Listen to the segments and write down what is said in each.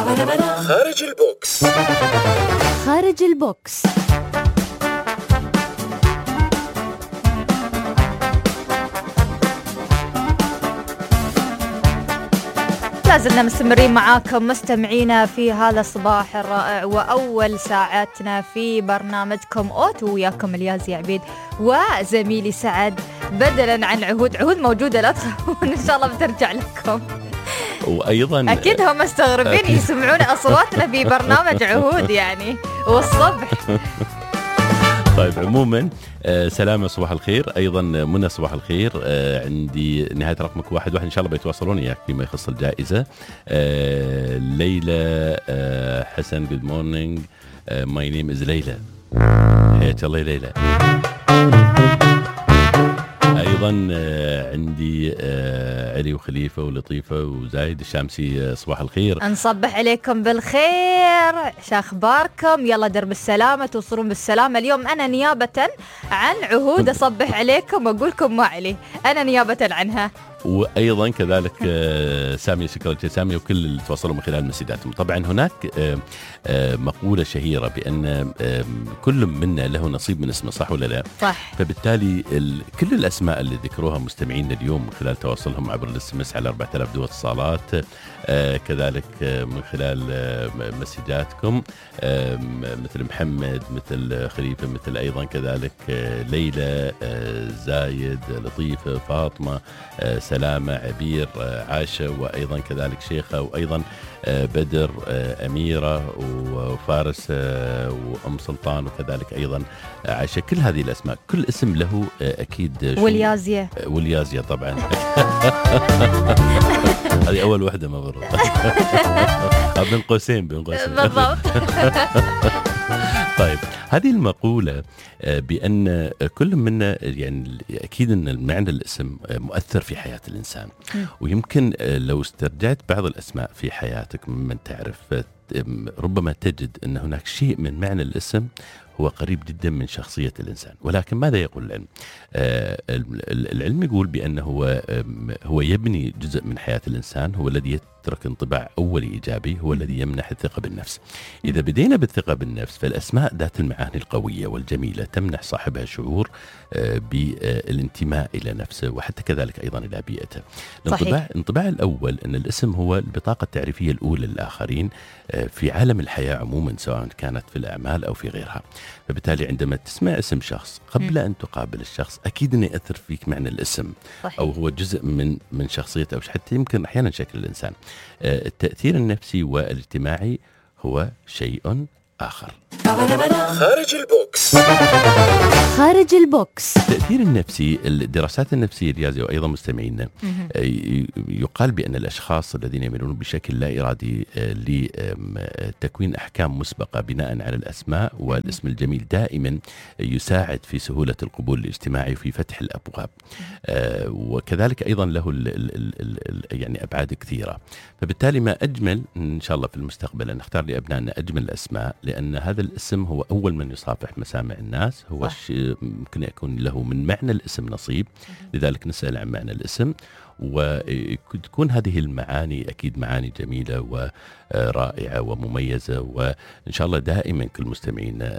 خارج البوكس. خارج البوكس. لازلنا مستمرين معاكم مستمعينا في هذا الصباح الرائع وأول ساعاتنا في برنامجكم أوت، وياكم اليازي عبيد وزميلي سعد. بدلا عن عهود موجودة، لا تخافون إن شاء الله بترجع لكم. وأيضا أكيد هم مستغربين يسمعون أصواتنا في برنامج عهود يعني والصبح. طيب عموما سلامة صباح الخير، أيضا منى صباح الخير. عندي نهاية رقمك 1 إن شاء الله بيتواصلون إياك فيما يخص الجائزة. ليلى حسن good morning, my name is ليلى. حياك الله ليلى. أيضا عندي علي وخليفة ولطيفة وزايد الشامسي صباح الخير. نصبح عليكم بالخير، شو أخباركم؟ يلا درب السلامة، توصلون بالسلامة. اليوم أنا نيابة عن عهود أصبح عليكم وأقولكم ما علي، أنا نيابة عنها. وأيضا كذلك سامي، شكرا سامي وكل اللي تواصلوا من خلال مسجاتهم. طبعا هناك مقولة شهيرة بأن كل منا له نصيب من اسمه، صح ولا لا؟ صح. فبالتالي كل الأسماء اللي ذكروها مستمعينا اليوم من خلال تواصلهم عبر الاس على 4000 دول اتصالات، كذلك من خلال مسجاتكم مثل محمد، مثل خليفة، مثل أيضا كذلك ليلى، زايد، لطيفة، فاطمة، سلامة، عبير، عاشة، وأيضا كذلك شيخة، وأيضا بدر، أميرة، وفارس، وأم سلطان، وكذلك أيضا عاشة. كل هذه الأسماء كل اسم له أكيد واليازية طبعا. هذه أول وحدة ما برد. بين قوسين بالضبط. طيب هذه المقولة بأن كل منا يعني أكيد أن المعنى الاسم مؤثر في حياة الإنسان، ويمكن لو استرجعت بعض الأسماء في حياتك ممن تعرف ربما تجد أن هناك شيء من معنى الاسم هو قريب جدا من شخصية الإنسان. ولكن ماذا يقول العلم؟ العلم يقول بأنه هو يبني جزء من حياة الإنسان، هو الذي يترك انطباع أولي إيجابي، هو الذي يمنح الثقة بالنفس. إذا بدينا بالثقة بالنفس فالأسماء ذات المعاني القوية والجميلة تمنح صاحبها شعور بالانتماء إلى نفسه، وحتى كذلك أيضا إلى بيئته. الانطباع الأول أن الاسم هو البطاقة التعريفية الأولى للآخرين في عالم الحياة عموما، سواء كانت في الأعمال أو في غيرها. فبالتالي عندما تسمع اسم شخص قبل أن تقابل الشخص أكيد أنه يأثر فيك معنى الاسم. صحيح. أو هو جزء من شخصيته، أو حتى يمكن أحيانا شكل الإنسان. التأثير النفسي والاجتماعي هو شيء آخر. خارج البوكس. خارج البوكس. التأثير النفسي، الدراسات النفسية الرياضية وأيضا مستمعينا يقال بأن الأشخاص الذين يميلون بشكل لا إرادي لتكوين أحكام مسبقة بناء على الأسماء والاسم الجميل دائما يساعد في سهولة القبول الاجتماعي وفي فتح الأبواب، وكذلك أيضا له يعني أبعاد كثيرة. فبالتالي ما أجمل إن شاء الله في المستقبل أن نختار لأبنائنا أجمل الأسماء، لأن هذا الاسم هو أول من يصافح مسامع الناس، هو ممكن يكون له من معنى الاسم نصيب. لذلك نسأل عن معنى الاسم، وتكون هذه المعاني أكيد معاني جميلة ورائعة ومميزة. وإن شاء الله دائما كل مستمعين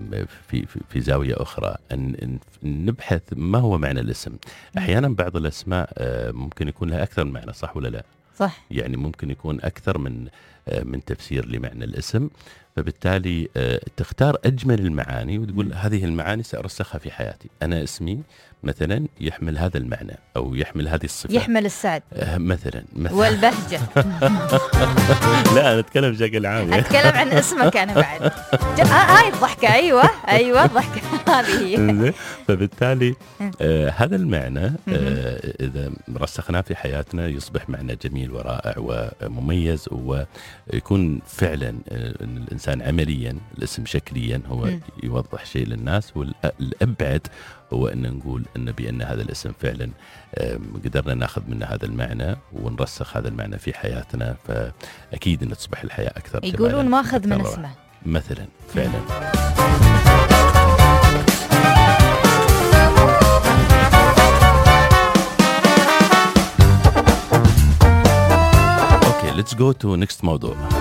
في زاوية أخرى أن نبحث ما هو معنى الاسم. أحيانا بعض الأسماء ممكن يكون لها أكثر من معنى، صح ولا لا؟ صح. يعني ممكن يكون أكثر من تفسير لمعنى الاسم. فبالتالي تختار أجمل المعاني وتقول هذه المعاني سأرسخها في حياتي. أنا اسمي مثلا يحمل هذا المعنى أو يحمل هذه الصفة، يحمل السعد مثلا والبهجة. لا أنا أتكلم بشكل عام، أتكلم عن اسمك أنا بعد. هاي الضحكة. أيوة الضحكة هذه. فبالتالي هذا المعنى إذا رسخناه في حياتنا يصبح معنى جميل ورائع ومميز، ويكون فعلا الإنسان عمليا الاسم شكليا هو يوضح شيء للناس. والأبعد هو أن نقول بأن هذا الاسم فعلا قدرنا ناخذ منه هذا المعنى ونرسخ هذا المعنى في حياتنا، فأكيد أن تصبح الحياة أكثر جمالا. يقولون ماخذ من اسمه مثلا فعلا. Okay, let's go to next موضوع.